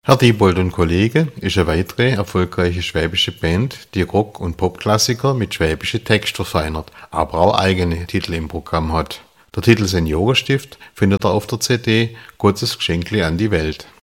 Herr Diebold und Kollege ist eine weitere erfolgreiche schwäbische Band, die Rock- und Popklassiker mit schwäbischen Text verfeinert, aber auch eigene Titel im Programm hat. Der Titel Seniorenstift findet ihr auf der CD Gottes Geschenkli an die Welt.